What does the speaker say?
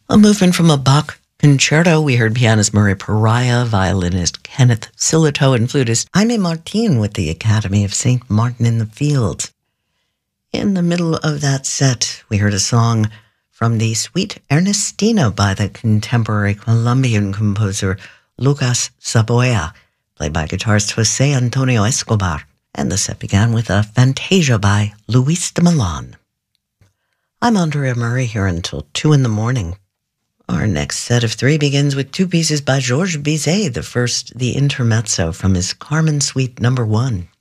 A movement from a Bach concerto. We heard pianist Murray Pariah, violinist Kenneth Silito, and flutist Jaime Martin with the Academy of St. Martin in the Fields. In the middle of that set, we heard a song from the Suite Ernestina by the contemporary Colombian composer Lucas Saboya, played by guitarist Jose Antonio Escobar, and the set began with a Fantasia by Luis de Milan. I'm Andrea Murray here until 2 in the morning. Our next set of 3 begins with 2 pieces by Georges Bizet, the first, the Intermezzo from his Carmen Suite No. 1.